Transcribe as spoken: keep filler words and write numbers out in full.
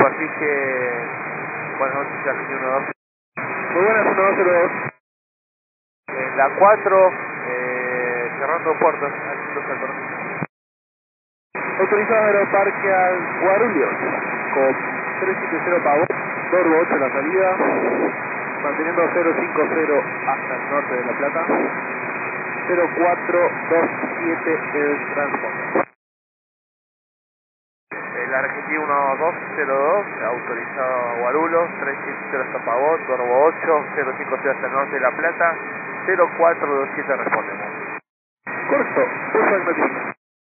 superficie. Buenas noches, Argentina uno dos. Muy buenas, uno dos cero dos. En la cuatro, eh, cerrando puertos, haciendo salto. Autorizado Aeroparque al Guarulhos, con trescientos setenta pavos, Dorbo ocho en la salida, manteniendo cero cinco cero hasta el norte de La Plata, cero cuatro dos siete el transponder. El Argentina uno dos cero dos, autorizado a Guarulhos, trescientos setenta hasta Pavón, Dorbo ocho, cero cinco cero hasta el norte de La Plata, cero cuatro dos siete respondemos. Correcto, por favor,